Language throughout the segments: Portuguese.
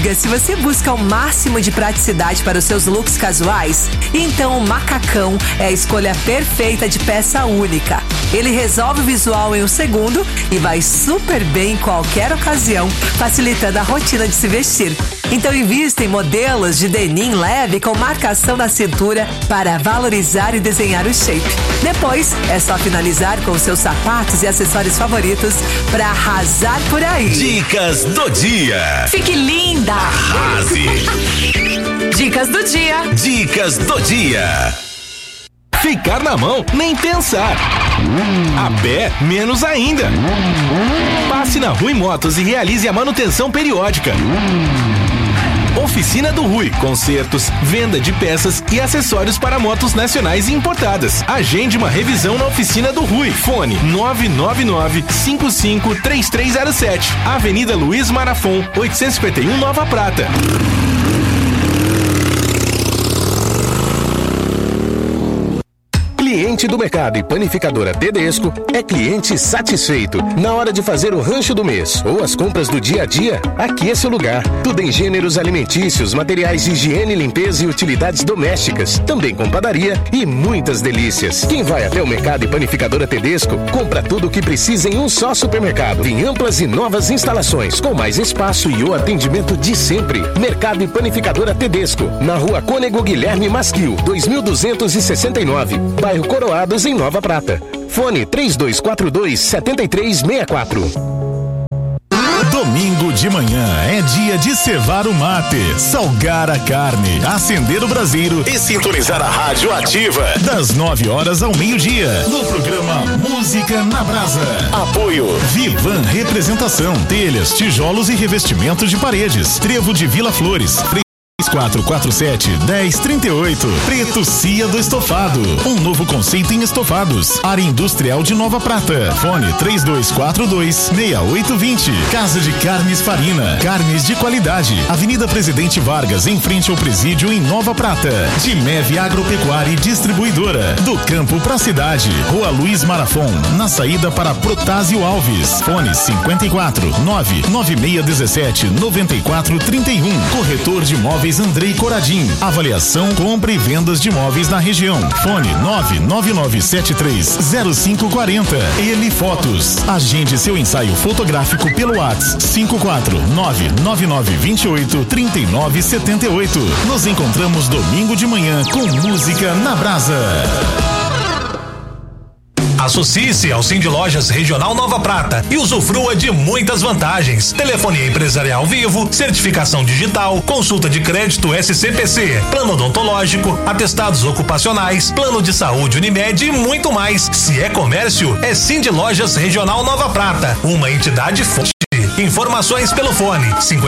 amiga, se você busca o máximo de praticidade para os seus looks casuais, então o macacão é a escolha perfeita de peça única. Ele resolve o visual em um segundo e vai super bem em qualquer ocasião, facilitando a rotina de se vestir. Então invista em modelos de denim leve com marcação na cintura para valorizar e desenhar o shape. Depois é só finalizar com seus sapatos e acessórios favoritos para arrasar por aí. Dicas do dia. Fique linda. Arrase. Dicas do dia. Dicas do dia. Ficar na mão, nem pensar. A pé, menos ainda. Passe na Rui Motos e realize a manutenção periódica. Oficina do Rui, consertos, venda de peças e acessórios para motos nacionais e importadas. Agende uma revisão na Oficina do Rui. Fone 999-553307. Avenida Luiz Marafon, 851 Nova Prata. Cliente do mercado e panificadora Tedesco é cliente satisfeito. Na hora de fazer o rancho do mês ou as compras do dia a dia, aqui é seu lugar. Tudo em gêneros alimentícios, materiais de higiene, limpeza e utilidades domésticas. Também com padaria e muitas delícias. Quem vai até o mercado e panificadora Tedesco, compra tudo o que precisa em um só supermercado. Em amplas e novas instalações, com mais espaço e o atendimento de sempre. Mercado e panificadora Tedesco, na Rua Cônego Guilherme Masquil, 2269. Bairro Coroados, em Nova Prata. Fone 3242-7364. Domingo de manhã é dia de cevar o mate, salgar a carne, acender o braseiro E sintonizar a rádio ativa. das 9 horas ao meio-dia, no programa Música na Brasa. Apoio Vivan Representação, telhas, tijolos e revestimento de paredes. Trevo de Vila Flores. 3447-1038. Preto Cia do Estofado. Um novo conceito em estofados. Área Industrial de Nova Prata. Fone 3242-6820. Casa de Carnes Farina. Carnes de qualidade. Avenida Presidente Vargas, em frente ao presídio, em Nova Prata. De Meve Agropecuária e Distribuidora. Do campo pra cidade. Rua Luiz Marafon, na saída para Protásio Alves. Fone 54-99617-9431. Corretor de imóveis Andrei Coradim. Avaliação, compra e vendas de imóveis na região. Fone 999730540. Ele Fotos. Agende seu ensaio fotográfico pelo WhatsApp 54999283978. Nos encontramos domingo de manhã com Música na Brasa. Associe-se ao Cindy Lojas Regional Nova Prata e usufrua de muitas vantagens. Telefonia empresarial vivo, certificação digital, consulta de crédito SCPC, plano odontológico, atestados ocupacionais, plano de saúde Unimed e muito mais. Se é comércio, é Cindy Lojas Regional Nova Prata, uma entidade forte. Informações pelo fone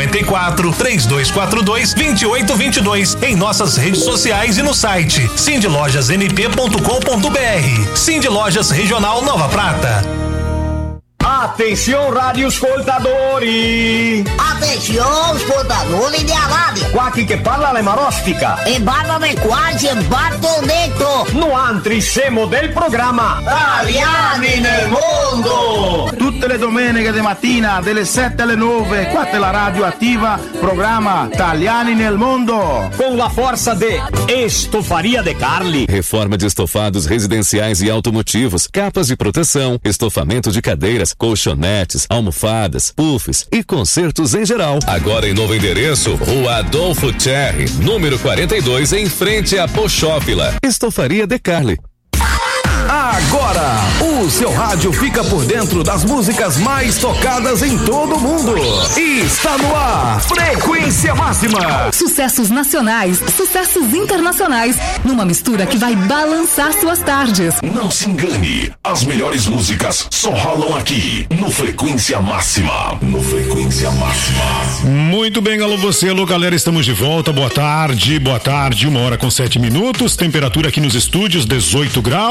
54-3242-2822 em nossas redes sociais e no site cindylojasmp.com.br. Cindy Lojas Regional Nova Prata. Atenção, rádio escoltadores! Atenção, escoltadores de Aládia! Quack que parla le marostica! Embárbame quase, embarto dentro! No antrissemo del programma Italiani nel mondo! Tutte le domeniche di mattina, dalle 7 alle 9, qua è la radio attiva, programma Italiani nel mondo! com la força de Estofaria de Carli. Reforma de estofados residenciais e automotivos, capas de proteção, estofamento de cadeiras, colchonetes, almofadas, puffs e consertos em geral. Agora em novo endereço, Rua Adolfo Thierry, número 42, em frente à Pochófila. Estofaria de Carli. Agora, o seu rádio fica por dentro das músicas mais tocadas em todo o mundo. E está no ar, Frequência Máxima. Sucessos nacionais, sucessos internacionais, numa mistura que vai balançar suas tardes. Não se engane, as melhores músicas só rolam aqui, no Frequência Máxima. No Frequência Máxima. Muito bem, alô você, alô galera, estamos de volta, boa tarde, 1h com 7 minutos, temperatura aqui nos estúdios 18 graus, aí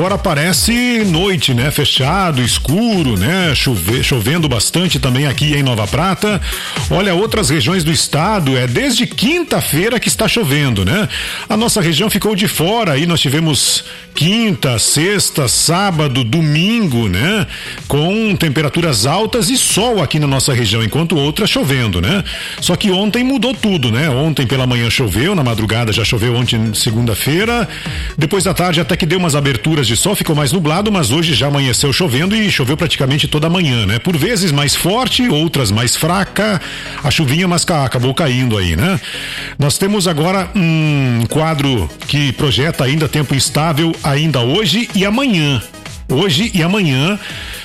fora parece noite, né? Fechado, escuro, né? Chovendo bastante também aqui em Nova Prata. Olha, outras regiões do estado, desde quinta-feira que está chovendo, né? A nossa região ficou de fora, aí nós tivemos quinta, sexta, sábado, domingo, né? Com temperaturas altas e sol aqui na nossa região, enquanto outras chovendo, né? Só que ontem mudou tudo, né? Ontem pela manhã choveu, na madrugada já choveu ontem, segunda-feira. Depois da tarde até que deu umas aberturas de sol, ficou mais nublado, mas hoje já amanheceu chovendo e choveu praticamente toda a manhã, né? Por vezes mais forte, outras mais fraca, a chuvinha mas acabou caindo aí, né? Nós temos agora um quadro que projeta ainda tempo instável ainda hoje e amanhã. Hoje e amanhã.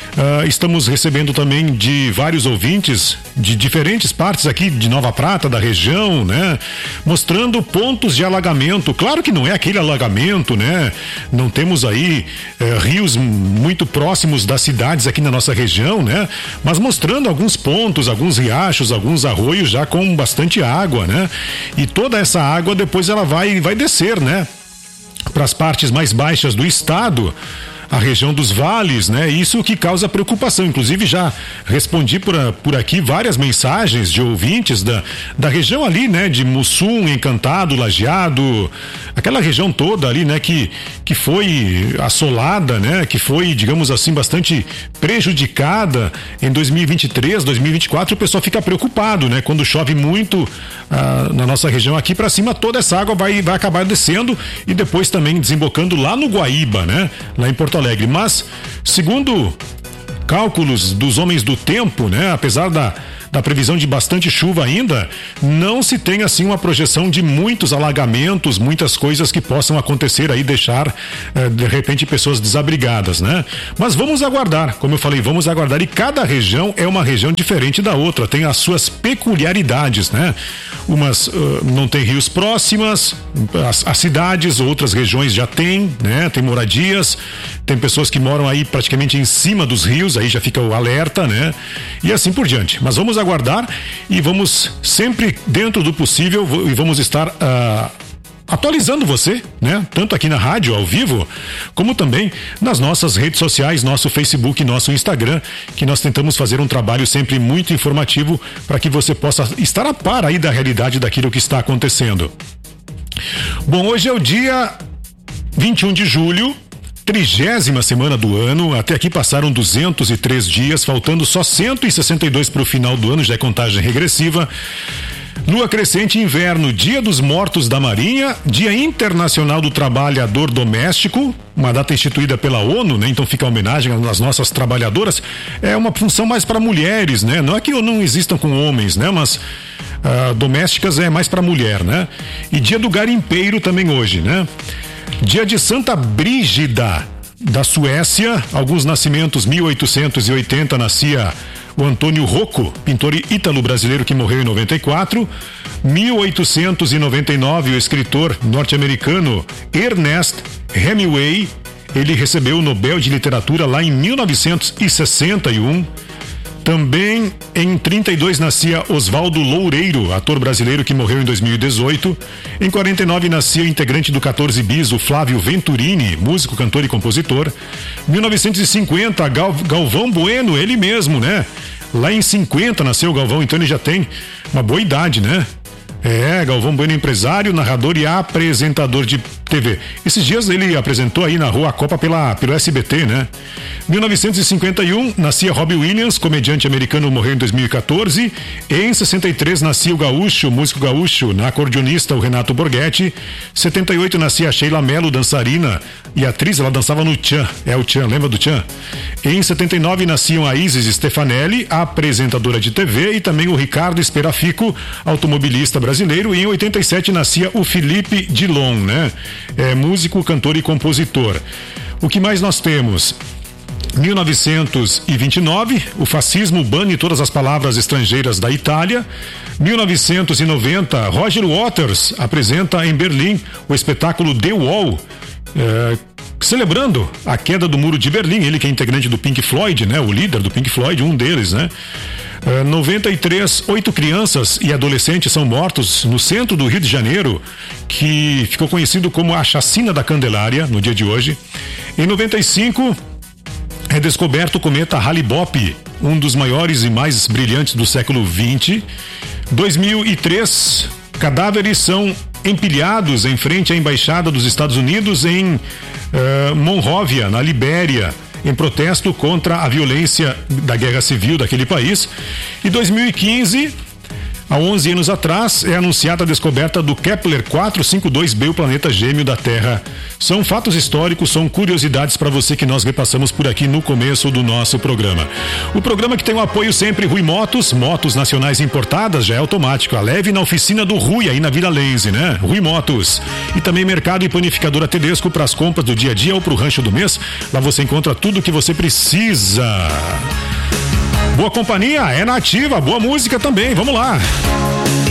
Estamos recebendo também de vários ouvintes de diferentes partes aqui de Nova Prata, da região, né? Mostrando pontos de alagamento. Claro que não é aquele alagamento, né? Não temos aí rios muito próximos das cidades aqui na nossa região, né? Mas mostrando alguns pontos, alguns riachos, alguns arroios já com bastante água, né? E toda essa água depois ela vai descer, né? Para as partes mais baixas do estado, a região dos vales, né? Isso que causa preocupação. Inclusive já respondi por aqui várias mensagens de ouvintes da região ali, né? De Mussum, Encantado, Lajeado, aquela região toda ali, né? Que foi assolada, né? Que foi, digamos assim, bastante prejudicada em 2023, 2024. O pessoal fica preocupado, né? Quando chove muito na nossa região aqui para cima, toda essa água vai acabar descendo e depois também desembocando lá no Guaíba, né? Lá em Porto Alegre. Mas, segundo cálculos dos homens do tempo, né? Apesar da previsão de bastante chuva ainda, não se tem assim uma projeção de muitos alagamentos, muitas coisas que possam acontecer aí, deixar de repente pessoas desabrigadas, né? Mas vamos aguardar, como eu falei, vamos aguardar, e cada região é uma região diferente da outra, tem as suas peculiaridades, né? Umas não tem rios próximas, as cidades, outras regiões já tem, né? Tem moradias, tem pessoas que moram aí praticamente em cima dos rios, aí já fica o alerta, né? E assim por diante. Mas vamos aguardar e vamos sempre, dentro do possível, e vamos estar atualizando você, né? Tanto aqui na rádio, ao vivo, como também nas nossas redes sociais, nosso Facebook, nosso Instagram, que nós tentamos fazer um trabalho sempre muito informativo para que você possa estar a par aí da realidade daquilo que está acontecendo. Bom, hoje é o dia 21 de julho, 30ª semana do ano. Até aqui passaram 203 dias, faltando só 162 para o final do ano, já é contagem regressiva. Lua crescente, inverno, Dia dos Mortos da Marinha, Dia Internacional do Trabalhador Doméstico, uma data instituída pela ONU, né? Então fica a homenagem às nossas trabalhadoras. É uma função mais para mulheres, né? Não é que não existam com homens, né? Mas domésticas é mais para mulher, né? E Dia do Garimpeiro também hoje, né? Dia de Santa Brígida, da Suécia, alguns nascimentos. 1880 nascia o Antônio Rocco, pintor ítalo-brasileiro que morreu em 94. 1899, o escritor norte-americano Ernest Hemingway, ele recebeu o Nobel de Literatura lá em 1961. Também em 32 nascia Oswaldo Loureiro, ator brasileiro que morreu em 2018. Em 49 nascia o integrante do 14 Bis, o Flávio Venturini, músico, cantor e compositor. 1950, Galvão Bueno, ele mesmo, né? Lá em 50 nasceu o Galvão, então ele já tem uma boa idade, né? Galvão Bueno, empresário, narrador e apresentador de TV. Esses dias ele apresentou aí na rua a Copa pelo SBT, né? 1951, nascia Robbie Williams, comediante americano, morreu em 2014. Em 63, nascia o gaúcho, músico gaúcho, acordeonista, o Renato Borghetti. 78, nascia a Sheila Mello, dançarina e atriz, ela dançava no Tchan, o Tchan, lembra do Tchan? Em 79, nasciam a Isis Stefanelli, apresentadora de TV, e também o Ricardo Esperafico, automobilista brasileiro. E em 87 nascia o Felipe Dilon, né? Músico, cantor e compositor. O que mais nós temos? 1929, o fascismo bane todas as palavras estrangeiras da Itália. 1990, Roger Waters apresenta em Berlim o espetáculo The Wall, celebrando a queda do muro de Berlim. Ele que é integrante do Pink Floyd, né? O líder do Pink Floyd, um deles, né? 8 crianças e adolescentes são mortos no centro do Rio de Janeiro, que ficou conhecido como a Chacina da Candelária no dia de hoje. Em 95, é descoberto o cometa Hale-Bopp, um dos maiores e mais brilhantes do século XX. 2003, cadáveres são empilhados em frente à Embaixada dos Estados Unidos em Monróvia, na Libéria, em protesto contra a violência da guerra civil daquele país. E 2015, há 11 anos atrás, é anunciada a descoberta do Kepler 452b, o planeta gêmeo da Terra. São fatos históricos, são curiosidades para você que nós repassamos por aqui no começo do nosso programa. O programa que tem o apoio sempre Rui Motos, motos nacionais importadas, já é automático. A leve na oficina do Rui, aí na Vila Lense, né? Rui Motos. E também Mercado e Panificadora Tedesco para as compras do dia a dia ou para o rancho do mês. Lá você encontra tudo o que você precisa. Boa companhia, é nativa, boa música também, vamos lá.